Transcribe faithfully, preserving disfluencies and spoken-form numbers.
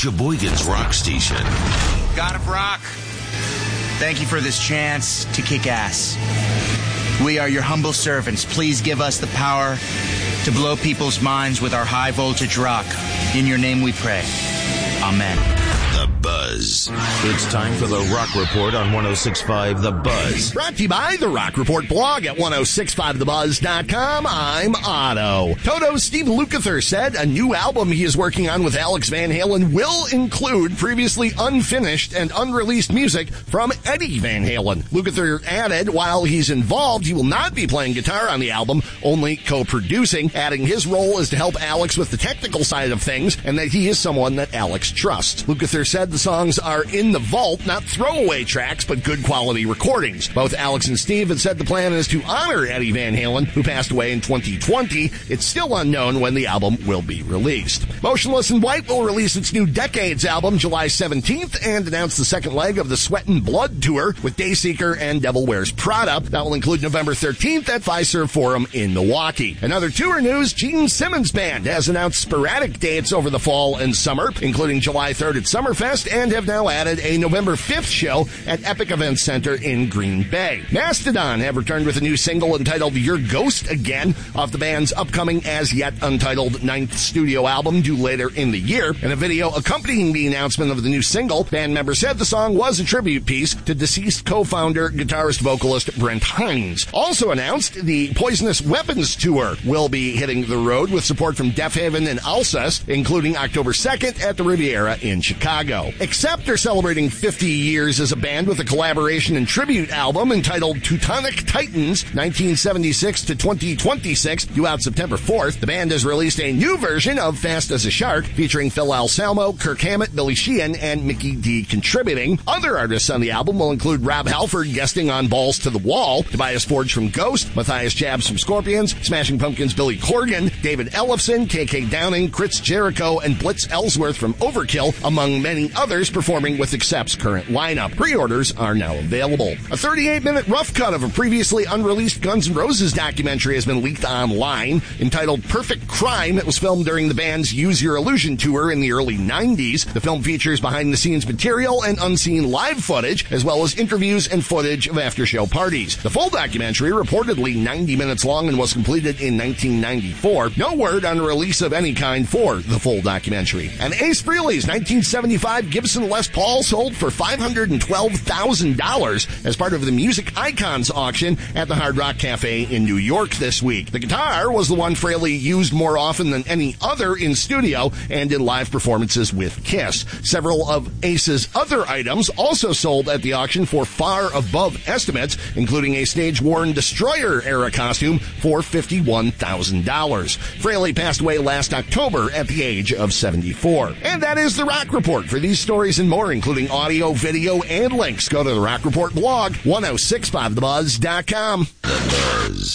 Sheboygan's rock station. God of Rock, thank you for this chance to kick ass. We are your humble servants. Please give us the power to blow people's minds with our high voltage rock. In your name we pray. Amen. The Buzz. It's time for the Rock Report on one oh six point five The Buzz. Brought to you by the Rock Report blog at ten sixty-five the buzz dot com. I'm Otto. Toto's Steve Lukather said a new album he is working on with Alex Van Halen will include previously unfinished and unreleased music from Eddie Van Halen. Lukather added, while he's involved, he will not be playing guitar on the album, only co-producing, adding his role is to help Alex with the technical side of things and that he is someone that Alex trusts. Lukather said the songs are in the vault, not throwaway tracks, but good quality recordings. Both Alex and Steve had said the plan is to honor Eddie Van Halen, who passed away in twenty twenty. It's still unknown when the album will be released. Motionless in White will release its new Decades album July seventeenth and announce the second leg of the Sweat and Blood tour with Dayseeker and Devil Wears Prada. That will include November thirteenth at Fiserv Forum in Milwaukee. Another tour news, Gene Simmons Band has announced sporadic dates over the fall and summer, including July third at Summerfest, and have now added a November fifth show at Epic Events Center in Green Bay. Mastodon have returned with a new single entitled Your Ghost Again off the band's upcoming as yet untitled ninth studio album due later in the year. In a video accompanying the announcement of the new single, band members said the song was a tribute piece to deceased co-founder, guitarist, vocalist Brent Hines. Also announced, the Poisonous Weapons Tour will be hitting the road with support from Deafheaven and Alcest, including October second at the Riviera in Chicago. Accept are celebrating fifty years as a band with a collaboration and tribute album entitled Teutonic Titans nineteen seventy-six to twenty twenty-six, due out September fourth. The band has released a new version of Fast as a Shark featuring Phil Anselmo, Kirk Hammett, Billy Sheehan, and Mickey D contributing. Other artists on the album will include Rob Halford guesting on Balls to the Wall, Tobias Forge from Ghost, Matthias Jabs from Scorpions, Smashing Pumpkins' Billy Corgan, David Ellefson, K K Downing, Chris Jericho, and Blitz Ellsworth from Overkill, among many others performing with Accept's current lineup. Pre-orders are now available. A thirty-eight minute rough cut of a previously unreleased Guns N' Roses documentary has been leaked online. Entitled Perfect Crime, it was filmed during the band's Use Your Illusion tour in the early nineties. The film features behind-the-scenes material and unseen live footage, as well as interviews and footage of after-show parties. The full documentary, reportedly ninety minutes long and was completed in nineteen ninety-four. No word on a release of any kind for the full documentary. And Ace Frehley's nineteen seventy-five Gibson Les Paul sold for five hundred twelve thousand dollars as part of the Music Icons auction at the Hard Rock Cafe in New York this week. The guitar was the one Frehley used more often than any other in studio and in live performances with Kiss. Several of Ace's other items also sold at the auction for far above estimates, including a stage-worn Destroyer-era costume for fifty-one thousand dollars. Frehley passed away last October at the age of seventy-four. And that is the Rock Report. For these stories and more, including audio, video, and links, go to the Rock Report blog, ten sixty-five the buzz dot com. The Buzz.